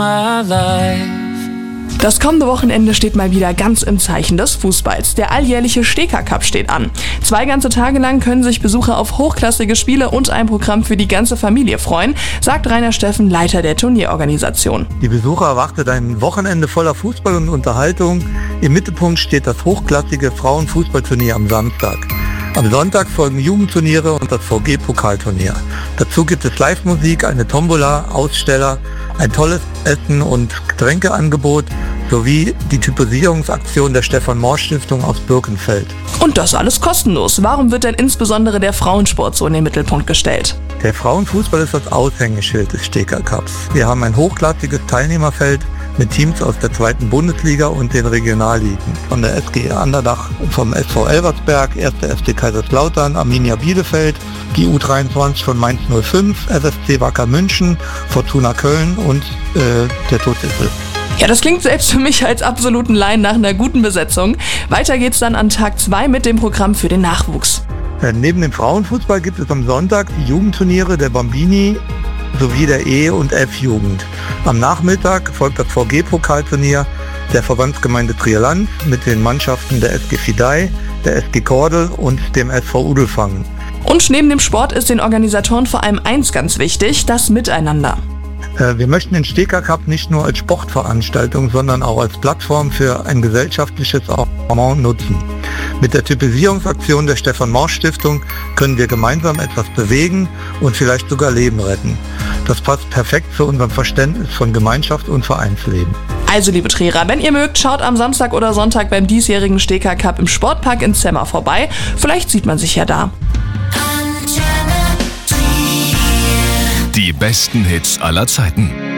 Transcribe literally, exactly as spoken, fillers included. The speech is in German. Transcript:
Das kommende Wochenende steht mal wieder ganz im Zeichen des Fußballs. Der alljährliche Steka Cup steht an. Zwei ganze Tage lang können sich Besucher auf hochklassige Spiele und ein Programm für die ganze Familie freuen, sagt Rainer Steffen, Leiter der Turnierorganisation. Die Besucher erwartet ein Wochenende voller Fußball und Unterhaltung. Im Mittelpunkt steht das hochklassige Frauenfußballturnier am Samstag. Am Sonntag folgen Jugendturniere und das V G-Pokalturnier. Dazu gibt es Live-Musik, eine Tombola, Aussteller, ein tolles Essen- und Getränkeangebot sowie die Typisierungsaktion der Stefan-Mohr-Stiftung aus Birkenfeld. Und das alles kostenlos. Warum wird denn insbesondere der Frauensport so in den Mittelpunkt gestellt? Der Frauenfußball ist das Aushängeschild des Steka Cups. Wir haben ein hochklassiges Teilnehmerfeld mit Teams aus der zweiten Bundesliga und den Regionalligen. Von der S G Andernach, vom S V Elversberg, erster F C Kaiserslautern, Arminia Bielefeld, die U dreiundzwanzig von Mainz null fünf, S S C Wacker München, Fortuna Köln und äh, der T U S Issel. Ja, das klingt selbst für mich als absoluten Laien nach einer guten Besetzung. Weiter geht's dann an Tag zwei mit dem Programm für den Nachwuchs. Äh, neben dem Frauenfußball gibt es am Sonntag die Jugendturniere der Bambini sowie der E- und F-Jugend. Am Nachmittag folgt das V G-Pokalturnier der Verbandsgemeinde Trier-Land mit den Mannschaften der S G Fidei, der S G Kordel und dem S V Udelfangen. Und neben dem Sport ist den Organisatoren vor allem eins ganz wichtig, das Miteinander. Wir möchten den Steka Cup nicht nur als Sportveranstaltung, sondern auch als Plattform für ein gesellschaftliches Engagement nutzen. Mit der Typisierungsaktion der Stefan-Mohr-Stiftung können wir gemeinsam etwas bewegen und vielleicht sogar Leben retten. Das passt perfekt zu unserem Verständnis von Gemeinschaft und Vereinsleben. Also liebe Trierer, wenn ihr mögt, schaut am Samstag oder Sonntag beim diesjährigen Steka Cup im Sportpark in Zemmer vorbei. Vielleicht sieht man sich ja da. Die besten Hits aller Zeiten.